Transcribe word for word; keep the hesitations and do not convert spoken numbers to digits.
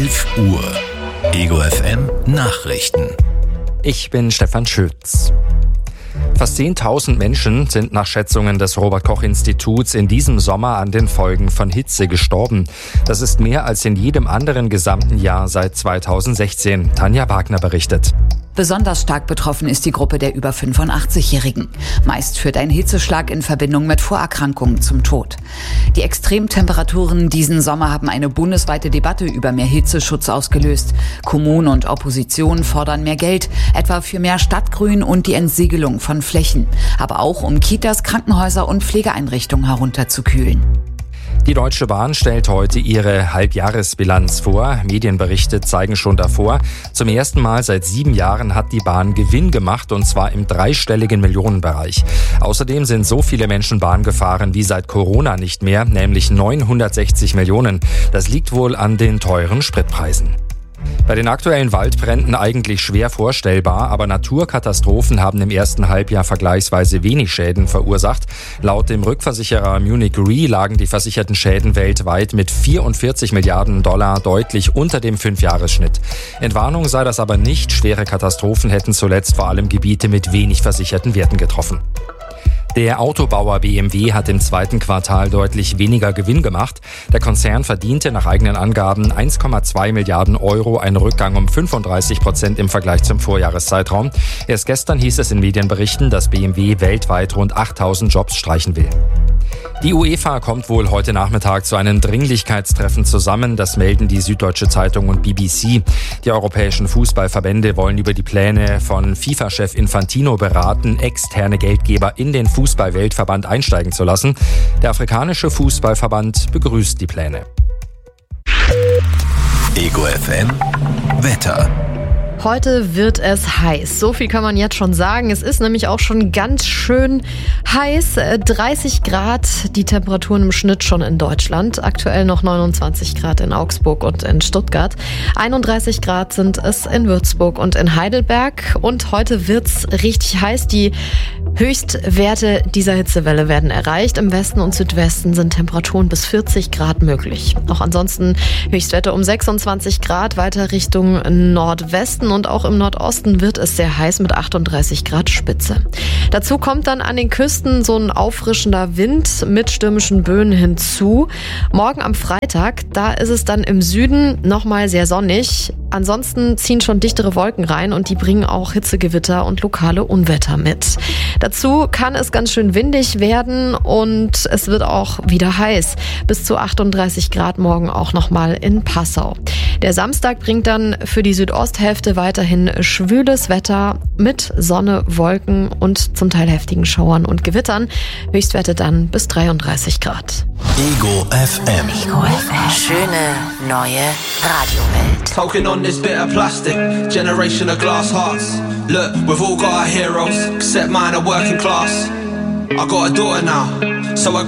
fünf Uhr. Ego F M Nachrichten. Ich bin Stefan Schütz. Fast zehntausend Menschen sind nach Schätzungen des Robert-Koch-Instituts in diesem Sommer an den Folgen von Hitze gestorben. Das ist mehr als in jedem anderen gesamten Jahr seit zweitausendsechzehn. Tanja Wagner berichtet. Besonders stark betroffen ist die Gruppe der über fünfundachtzig-Jährigen. Meist führt ein Hitzeschlag in Verbindung mit Vorerkrankungen zum Tod. Die Extremtemperaturen diesen Sommer haben eine bundesweite Debatte über mehr Hitzeschutz ausgelöst. Kommunen und Opposition fordern mehr Geld, etwa für mehr Stadtgrün und die Entsiegelung von Flächen. Aber auch um Kitas, Krankenhäuser und Pflegeeinrichtungen herunterzukühlen. Die Deutsche Bahn stellt heute ihre Halbjahresbilanz vor. Medienberichte zeigen schon davor. Zum ersten Mal seit sieben Jahren hat die Bahn Gewinn gemacht, und zwar im dreistelligen Millionenbereich. Außerdem sind so viele Menschen Bahn gefahren wie seit Corona nicht mehr, nämlich neunhundertsechzig Millionen. Das liegt wohl an den teuren Spritpreisen. Bei den aktuellen Waldbränden eigentlich schwer vorstellbar, aber Naturkatastrophen haben im ersten Halbjahr vergleichsweise wenig Schäden verursacht. Laut dem Rückversicherer Munich Re lagen die versicherten Schäden weltweit mit vierundvierzig Milliarden Dollar deutlich unter dem Fünfjahresschnitt. Entwarnung sei das aber nicht. Schwere Katastrophen hätten zuletzt vor allem Gebiete mit wenig versicherten Werten getroffen. Der Autobauer B M W hat im zweiten Quartal deutlich weniger Gewinn gemacht. Der Konzern verdiente nach eigenen Angaben eins Komma zwei Milliarden Euro, ein Rückgang um fünfunddreißig Prozent im Vergleich zum Vorjahreszeitraum. Erst gestern hieß es in Medienberichten, dass B M W weltweit rund achttausend Jobs streichen will. Die UEFA kommt wohl heute Nachmittag zu einem Dringlichkeitstreffen zusammen. Das melden die Süddeutsche Zeitung und B B C. Die europäischen Fußballverbände wollen über die Pläne von FIFA-Chef Infantino beraten, externe Geldgeber in den Fußball-Weltverband einsteigen zu lassen. Der afrikanische Fußballverband begrüßt die Pläne. Ego F M Wetter. Heute wird es heiß. So viel kann man jetzt schon sagen. Es ist nämlich auch schon ganz schön heiß. dreißig Grad die Temperaturen im Schnitt schon in Deutschland. Aktuell noch neunundzwanzig Grad in Augsburg und in Stuttgart. einunddreißig Grad sind es in Würzburg und in Heidelberg. Und heute wird's richtig heiß. Die Höchstwerte dieser Hitzewelle werden erreicht. Im Westen und Südwesten sind Temperaturen bis vierzig Grad möglich. Auch ansonsten Höchstwerte um sechsundzwanzig Grad, weiter Richtung Nordwesten. Und auch im Nordosten wird es sehr heiß mit achtunddreißig Grad Spitze. Dazu kommt dann an den Küsten so ein auffrischender Wind mit stürmischen Böen hinzu. Morgen am Freitag, da ist es dann im Süden nochmal sehr sonnig. Ansonsten ziehen schon dichtere Wolken rein und die bringen auch Hitzegewitter und lokale Unwetter mit. Dazu kann es ganz schön windig werden und es wird auch wieder heiß. Bis zu achtunddreißig Grad morgen auch nochmal in Passau. Der Samstag bringt dann für die Südosthälfte weiterhin schwüles Wetter mit Sonne, Wolken und zum Teil heftigen Schauern und Gewittern. Höchstwerte dann bis dreiunddreißig Grad. Ego F M. Ego F M. Schöne neue Radiowelt. Talking on this bit of plastic, generation of glass hearts. Look, we've all got our heroes, except mine are working class. I got a daughter now, so I